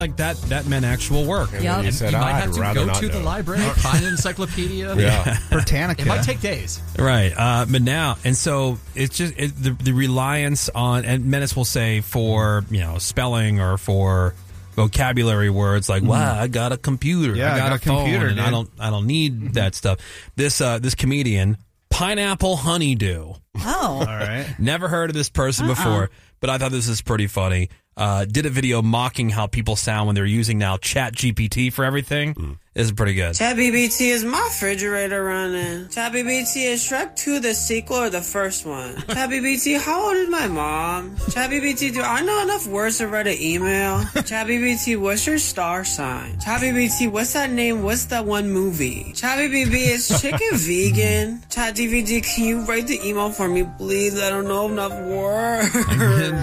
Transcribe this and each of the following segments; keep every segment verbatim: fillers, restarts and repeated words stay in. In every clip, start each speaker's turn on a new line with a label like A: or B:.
A: Like that that meant actual work.
B: And
C: Yep.
B: then you said,
D: you might
B: "Ah,
D: have
B: I'd
D: to
B: rather
D: go
B: not
D: to the
B: know."
D: library, find an encyclopedia.
B: Yeah.
E: Britannica.
D: It might take days.
A: Right. Uh, but now, and so it's just it, the, the reliance on, and Menace will say for, you know, spelling or for vocabulary words like, wow, I got a computer.
E: Yeah,
A: I got,
E: I got
A: a,
E: a
A: phone,
E: computer,
A: and I
E: dude.
A: don't, I don't need that stuff. This, uh, this comedian, Pineapple Honeydew.
C: Oh.
E: All right.
A: Never heard of this person
C: Uh-uh.
A: before, but I thought this is pretty funny. Uh, did a video mocking how people sound when they're using now Chat G P T for everything.
B: Mm.
A: This is pretty good.
F: Chat B B T is my refrigerator running. Chat B B T is Shrek two, the sequel, or the first one? Chat B B T, how old is my mom? Chat B B T, do I know enough words to write an email? Chat B B T, what's your star sign? Chat B B T, what's that name? What's that one movie? Chat B B B, is chicken vegan? Chat D V D, can you write the email for me, please? I don't know enough words.
A: Do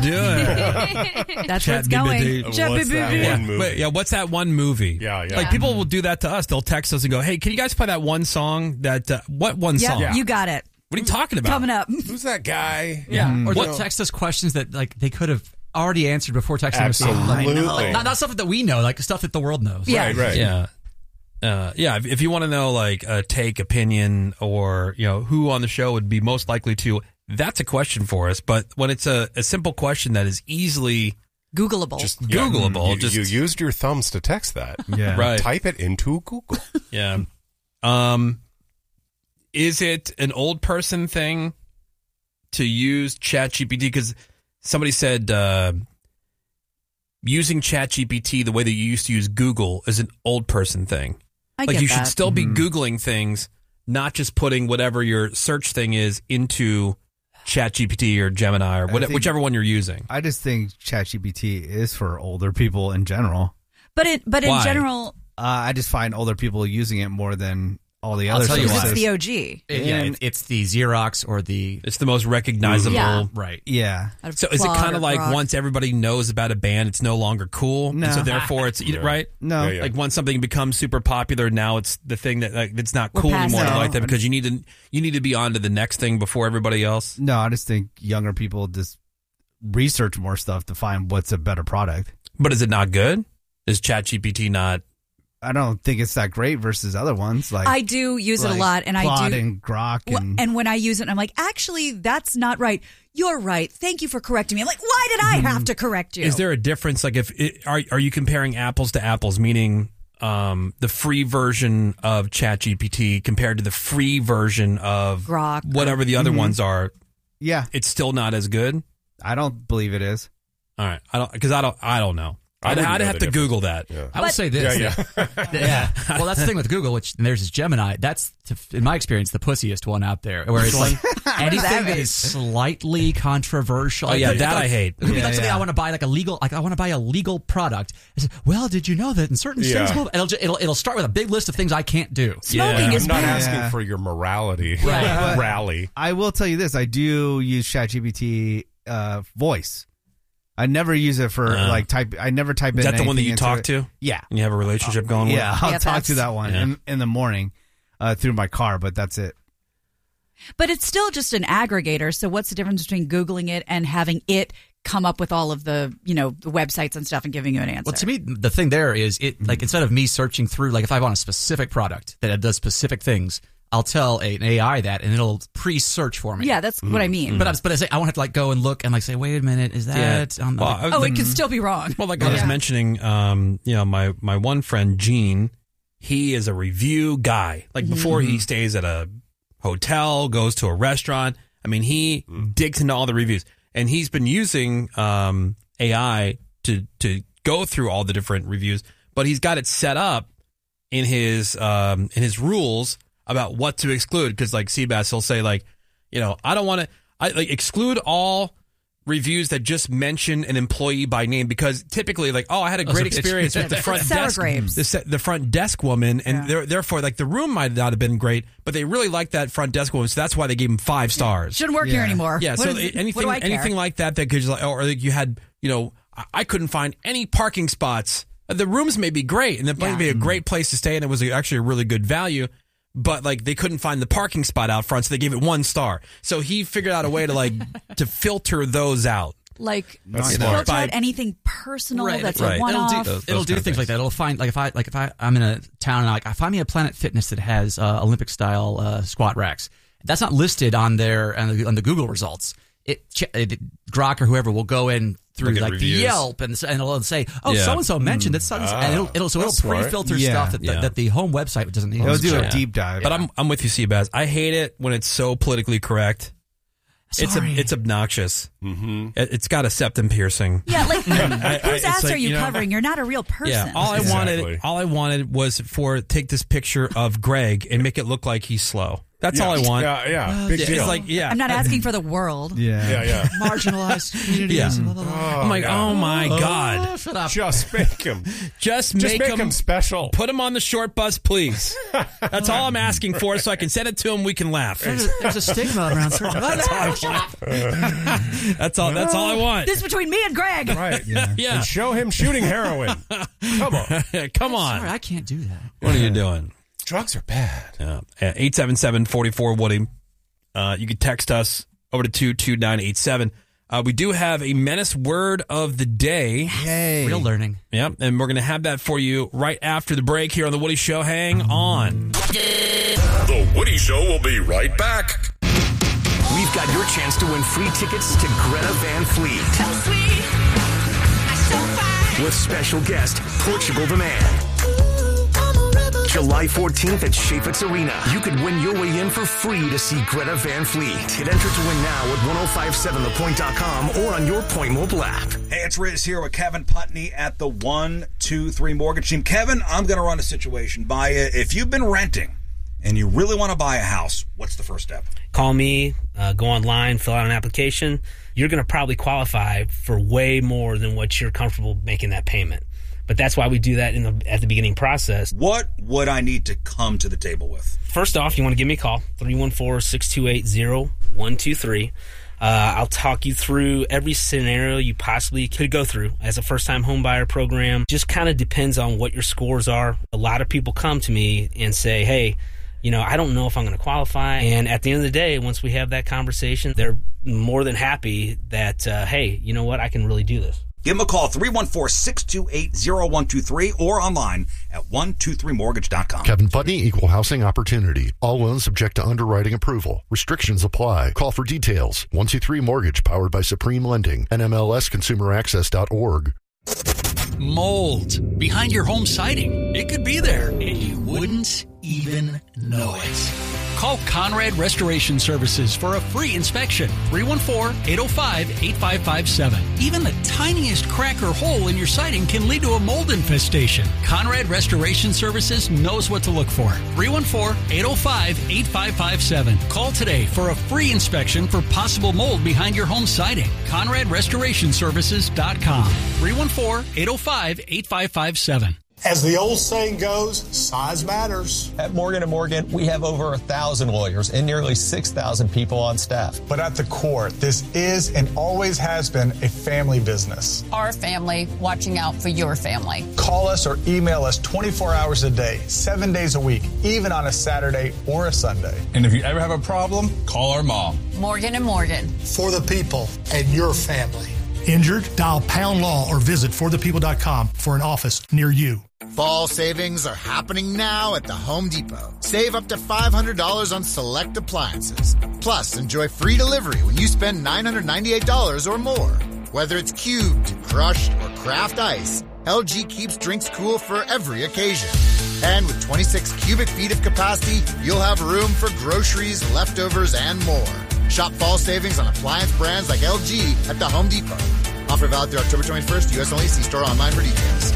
A: it.
C: That's
A: Chat
C: what's going.
A: B B D.
C: Chat
B: What's
C: B B
B: that
C: B.
B: one movie?
A: Wait, yeah, what's that one movie?
B: Yeah, yeah.
A: Like people will do that to us. They'll text us and go, "Hey, can you guys play that one song? That uh, what one
C: Yep,
A: song?
B: Yeah.
C: you got it.
A: What are you talking about?
C: Coming up.
B: Who's that guy?
D: Yeah. Or
A: What-
D: they'll text us questions that like they could have already answered before texting us.
B: Absolutely.
D: Like, not, not stuff that we know, like stuff that the world knows.
C: Yeah.
B: Right, right.
A: Yeah, uh, yeah. If, if you want to know like a take, opinion, or you know who on the show would be most likely to, that's a question for us. But when it's a, a simple question that is easily
C: Googleable.
B: Just
A: Googleable,
B: You,
A: just-
B: you used your thumbs to text that.
E: Yeah.
A: right,
B: Type it into Google.
A: yeah. Um, is it an old person thing to use Chat G P T? Because somebody said uh, using Chat G P T the way that you used to use Google is an old person thing.
C: I
A: like
C: get
A: you
C: that.
A: should still be Googling things, not just putting whatever your search thing is into Chat G P T or Gemini or what,
E: think-
A: whichever one you're using.
E: I just think ChatGPT is for older people in general.
C: But it, but in
A: Why?
C: general,
E: Uh, I just find older people using it more than all the
D: I'll
E: other
D: tell you
C: because
D: what.
C: it's the O G.
D: It- yeah, it, it's the Xerox or the
A: It's the most recognizable.
C: Yeah.
D: right.
E: Yeah.
C: Out of
A: So is it
C: Claude
A: kind
C: or
A: of like
C: Grok.
A: once everybody knows about a band, it's no longer cool,
E: No.
A: and so therefore it's
B: Yeah.
A: right.
E: No.
B: Yeah, yeah.
A: Like once something becomes super popular, now it's the thing that like it's not
C: We're
A: cool
C: past
A: anymore to
E: that.
A: like that because you need to you need to be on to the next thing before everybody else.
E: No, I just think younger people just research more stuff to find what's a better product.
A: But is it not good? Is ChatGPT not?
E: I don't think it's that great versus other ones. Like
C: I do use it a
E: like
C: lot, and I
E: Claude
C: do.
E: and Grok
C: Well,
E: and,
C: and when I use it, I'm like, actually, that's not right. You're right. Thank you for correcting me. I'm like, why did I have to correct you?
A: Is there a difference? Like, if it, are are you comparing apples to apples? Meaning, um, the free version of ChatGPT compared to the free version of
C: Grok.
A: whatever the other ones are.
E: yeah,
A: It's still not as good.
E: I don't believe it is.
A: All right, I don't because I don't I don't know.
B: I
A: I'd,
B: wouldn't
A: I'd
B: know
A: have
B: the
A: to
B: difference.
A: Google that.
B: Yeah.
D: I will say this.
B: Yeah,
D: yeah. yeah. Well, that's the thing with Google, which and there's is Gemini. That's, to, in my experience, the pussiest one out there. Where it's like anything that is slightly controversial.
A: Oh, yeah,
D: Like,
A: that
D: like,
A: I hate.
D: It could be
E: Yeah,
D: like something
E: yeah.
D: I want to buy, like a legal, like I want to buy a legal product. I say, well, did you know that in certain
B: Yeah.
D: states, well, it'll, ju- it'll it'll start with a big list of things I can't do.
C: Smoking
A: Yeah.
C: is
B: I'm not
C: bad.
B: asking
E: Yeah.
B: for your morality
D: Right.
B: rally.
E: I will tell you this: I do use ChatGPT uh, voice. I never use it for
A: Uh,
E: like type. I never type in.
A: Is that the one that
E: anything
A: you
E: into
A: talk
E: it.
A: to?
E: Yeah,
A: And you have a relationship going
E: yeah.
A: with?
E: I'll
C: B F Fs.
E: talk to that one
A: Yeah.
E: in, in the morning uh, through my car, but that's it.
C: But it's still just an aggregator. So what's the difference between Googling it and having it come up with all of the, you know, the websites and stuff and giving you an answer?
D: Well, to me, the thing there is it like instead of me searching through, like if I want a specific product that does specific things, I'll tell a- an A I that and it'll pre-search for me.
C: yeah, that's what I mean.
D: But I, but I say I won't have to like go and look and like say, wait a minute, is that? On the,
A: Well, I-
C: oh,
A: like-
C: it could still be wrong.
A: Well, like I was
C: Yeah.
A: mentioning, um, you know, my my one friend Gene, he is a review guy. Like before he stays at a hotel, goes to a restaurant. I mean, he digs into all the reviews, and he's been using um, A I to to go through all the different reviews. But he's got it set up in his um, in his rules about what to exclude. Because like Seabass, he'll say like, you know, I don't want to, I like exclude all reviews that just mention an employee by name, because typically like, oh, I had a
D: Oh,
A: great
D: so it's-
A: experience with the front
C: Sour
A: desk,
C: grapes.
A: the, se- the front desk woman, and
C: Yeah.
A: they're- therefore like the room might not have been great, but they really liked that front desk woman, so that's why they gave him five stars.
C: Shouldn't work here
E: Yeah.
C: anymore.
A: Yeah,
C: What
A: so
C: is- what
A: anything
C: do I care?
A: anything like that that could just like, or like you had, you know, I- I couldn't find any parking spots. The rooms may be great, and it might
C: Yeah.
A: be a great place to stay, and it was actually a really good value. But like they couldn't find the parking spot out front, so they gave it one star. So he figured out a way to like to filter those out.
C: Like
B: That's
C: filter
B: smart.
C: out anything personal
D: Right,
C: that's
A: right.
C: a one-off.
D: It'll do,
A: Those-
D: it'll
A: those
D: do
A: kind of
D: things like
A: things.
D: that. It'll find like if I like if I I'm in a town and I, like I find me a Planet Fitness that has uh, Olympic style uh, squat racks. That's not listed on their on the, on the Google results. It, it Grok or whoever will go in through
A: Look at
D: like
A: reviews.
D: the Yelp and and it'll say, oh,
A: Yeah.
D: so and so mentioned that, so and it'll it'll so it'll
B: that's smart.
D: pre-filter
E: Yeah.
D: stuff that,
A: Yeah.
D: that that the home website doesn't need.
E: It'll do
A: Yeah.
E: a deep dive.
A: But I'm I'm with you, Seabass. I hate it when it's so politically correct. It's a,
D: Sorry.
A: it's obnoxious. Mm-hmm. It, it's got a septum piercing.
C: Yeah, like
A: I-
C: whose
A: it's
C: ass
A: like,
C: are you,
A: you know-
C: covering? You're not a real person.
A: Yeah, all I
B: Exactly.
A: wanted, all I wanted was for take this picture of Greg and make it look like he's slow. That's all I want.
B: Yeah, yeah. Big
A: Yeah,
B: deal.
A: it's like, yeah,
C: I'm not asking for the world.
E: yeah.
B: yeah, yeah.
D: marginalized communities.
A: Yeah.
D: blah, blah, blah.
A: I'm like, oh my god,
D: Oh, shut up.
B: Just make him.
A: just
B: Just
A: make,
B: make
A: him,
B: him special.
A: put him on the short bus, please. That's all I'm asking for, so I can send it to him. We can laugh.
D: There's a, there's a stigma around certain.
A: That's all I want. That's all. That's all I want.
C: This is between me and Greg.
B: Right.
A: Yeah.
B: And show him shooting heroin. Come on.
A: Come on.
D: Sorry, I can't do that.
A: What are you doing?
B: Drugs are bad.
A: Yeah. eight seven seven, four four, Woody. Uh, you can text us over to two two nine eight seven. Uh, we do have a menace word of the day.
E: Yay.
D: Real learning.
A: Yep. And we're going to have that for you right after the break here on The Woody Show. Hang on.
G: The Woody Show will be right back. We've got your chance to win free tickets to Greta Van Fleet.
H: So sweet, so fine.
G: With special guest, Portugal the Man. July fourteenth at Chaifetz Arena. You could win your way in for free to see Greta Van Fleet. Get entered to win now at ten fifty-seven the point dot com or on your Point mobile app.
I: Hey, it's Riz here with Kevin Putney at the one two three Mortgage Team. Kevin, I'm going to run a situation by you. If you've been renting and you really want to buy a house, what's the first step?
J: Call me, uh, go online, fill out an application. You're going to probably qualify for way more than what you're comfortable making that payment. But that's why we do that in the at the beginning process.
I: What would I need to come to the table with?
J: First off, you want to give me a call, three one four, six two eight, zero one two three. Uh, I'll talk you through every scenario you possibly could go through as a first-time home buyer program. Just kind of depends on what your scores are. A lot of people come to me and say, hey, you know, I don't know if I'm going to qualify. And at the end of the day, once we have that conversation, they're more than happy that, uh, hey, you know what, I can really do this.
I: Give them a call, three one four, six two eight, zero one two three, or online at one two three mortgage dot com.
K: Kevin Putney, Equal Housing Opportunity. All loans subject to underwriting approval. Restrictions apply. Call for details. one two three Mortgage, powered by Supreme Lending. N M L S consumer access dot org.
L: Mold behind your home siding. It could be there, and you wouldn't even know it. Call Conrad Restoration Services for a free inspection. three one four, eight oh five, eight five five seven. Even the tiniest crack or hole in your siding can lead to a mold infestation. Conrad Restoration Services knows what to look for. three one four, eight oh five, eight five five seven. Call today for a free inspection for possible mold behind your home siding. Conrad Restoration Services dot com. three one four, eight oh five, eight five five seven.
M: As the old saying goes, size matters.
N: At Morgan and Morgan, we have over a thousand lawyers and nearly six thousand people on staff.
M: But at the core, this is and always has been a family business.
O: Our family watching out for your family.
M: Call us or email us twenty-four hours a day, seven days a week, even on a Saturday or a Sunday.
P: And if you ever have a problem, call our mom.
O: Morgan and Morgan.
M: For the people and your family. Injured? Dial Pound Law or visit for the people dot com for an office near you.
Q: Fall savings are happening now at the Home Depot. Save up to five hundred dollars on select appliances. Plus, enjoy free delivery when you spend nine hundred ninety-eight dollars or more. Whether it's cubed, crushed, or craft ice, L G keeps drinks cool for every occasion. And with twenty-six cubic feet of capacity, you'll have room for groceries, leftovers, and more. Shop fall savings on appliance brands like L G at the Home Depot. Offer valid through October twenty-first. U S only. See store online for details.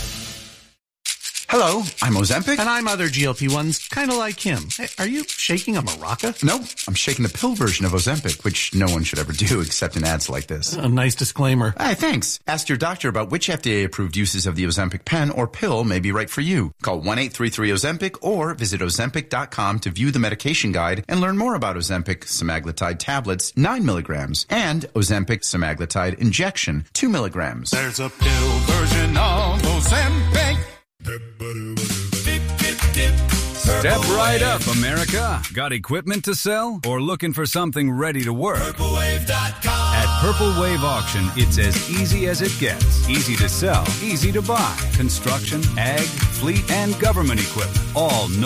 R: Hello, I'm Ozempic. And I'm other G L P ones, kind of like him. Hey, are you shaking a maraca?
S: No, I'm shaking the pill version of Ozempic, which no one should ever do except in ads like this.
R: A nice disclaimer.
S: Hey, thanks. Ask your doctor about which F D A-approved uses of the Ozempic pen or pill may be right for you. Call one eight three three Ozempic or visit Ozempic dot com to view the medication guide and learn more about Ozempic semaglutide tablets, nine milligrams, and Ozempic semaglutide injection, two milligrams.
T: There's a pill version of Ozempic.
U: Step right up, America. Got equipment to sell or looking for something ready to work?
T: Purple Wave dot com.
U: At
F: Purple Wave Auction, it's as easy as it gets. Easy to sell, easy to buy. Construction, ag, fleet, and government equipment. All no